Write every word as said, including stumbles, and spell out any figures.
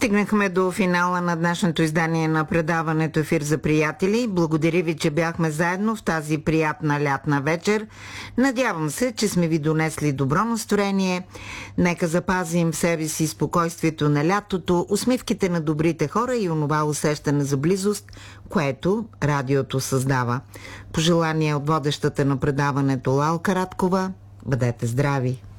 Стигнахме до финала на днешното издание на предаването Ефир за приятели. Благодаря ви, че бяхме заедно в тази приятна лятна вечер. Надявам се, че сме ви донесли добро настроение. Нека запазим в себе си спокойствието на лятото, усмивките на добрите хора и онова усещане за близост, което радиото създава. Пожелания от водещата на предаването Лалка Радкова. Бъдете здрави!